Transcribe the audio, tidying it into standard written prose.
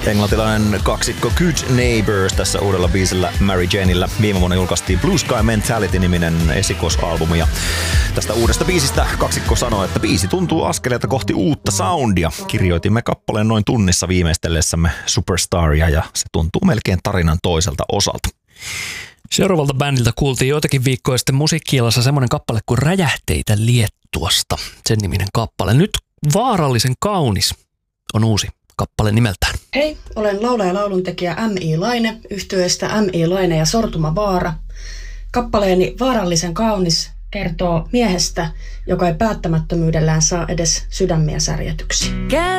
Englantilainen kaksikko Good Neighbors tässä uudella biisillä Mary Janeillä. Viime vuonna julkaistiin Blue Sky Mentality-niminen esikoisalbumi ja tästä uudesta biisistä kaksikko sanoi, että biisi tuntuu askeleelta kohti uutta soundia. Kirjoitimme kappaleen noin tunnissa viimeistellessämme Superstaria ja se tuntuu melkein tarinan toiselta osalta. Seuraavalta bändiltä kuultiin joitakin viikkoja sitten musiikki-ilassa semmoinen kappale kuin Räjähteitä Liettuasta. Sen niminen kappale. Nyt Vaarallisen kaunis on uusi kappale nimeltään. Hei, olen laulaja ja lauluntekijä M.I. Laine, yhtyeestä M.I. Laine ja Sortuma Vaara. Kappaleeni Vaarallisen kaunis kertoo miehestä, joka ei päättämättömyydellään saa edes sydämiä särjetyksi.